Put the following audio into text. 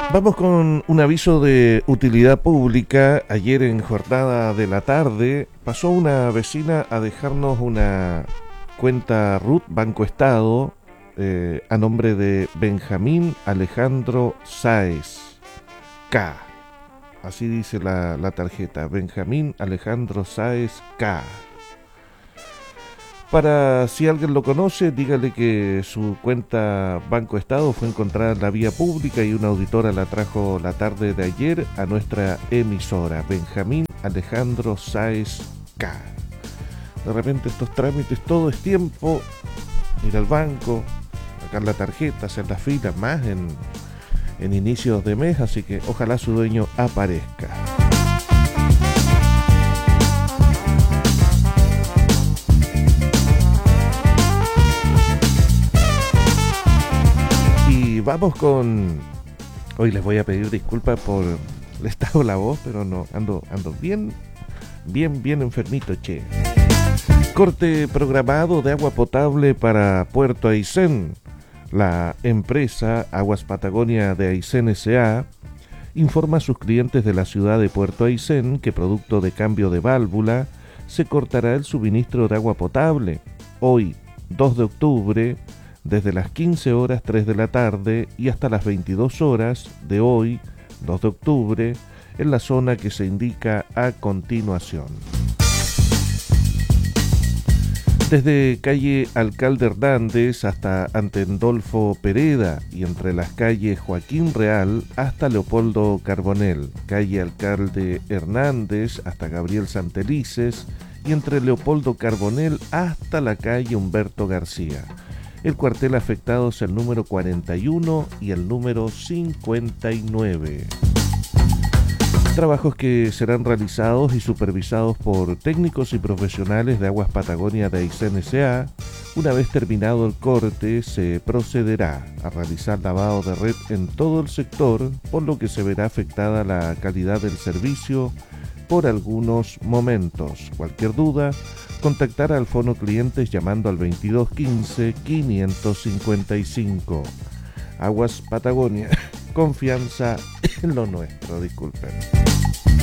Vamos con un aviso de utilidad pública. Ayer en jornada de la tarde pasó una vecina a dejarnos una cuenta RUT Banco Estado a nombre de Benjamín Alejandro Sáez K. Así dice la tarjeta, Benjamín Alejandro Sáez K. Para si alguien lo conoce, dígale que su cuenta Banco Estado fue encontrada en la vía pública y una auditora la trajo la tarde de ayer a nuestra emisora, Benjamín Alejandro Sáez K. De repente estos trámites, todo es tiempo, ir al banco, sacar la tarjeta, hacer las filas, más en inicios de mes, así que ojalá su dueño aparezca. Y vamos con... Hoy les voy a pedir disculpas por el estado de la voz, pero no, ando bien enfermito, che. Corte programado de agua potable para Puerto Aysén. La empresa Aguas Patagonia de Aysén S.A. informa a sus clientes de la ciudad de Puerto Aysén que producto de cambio de válvula se cortará el suministro de agua potable hoy, 2 de octubre, desde las 15 horas 3 de la tarde y hasta las 22 horas de hoy, 2 de octubre, en la zona que se indica a continuación. Desde calle Alcalde Hernández hasta Antendolfo Pereda y entre las calles Joaquín Real hasta Leopoldo Carbonell, calle Alcalde Hernández hasta Gabriel Santelices y entre Leopoldo Carbonell hasta la calle Humberto García. El cuartel afectado es el número 41 y el número 59. Trabajos que serán realizados y supervisados por técnicos y profesionales de Aguas Patagonia de Aysén S.A. Una vez terminado el corte, se procederá a realizar lavado de red en todo el sector, por lo que se verá afectada la calidad del servicio por algunos momentos. Cualquier duda, contactar al Fono Clientes llamando al 2215 555. Aguas Patagonia, confianza en lo nuestro, disculpen.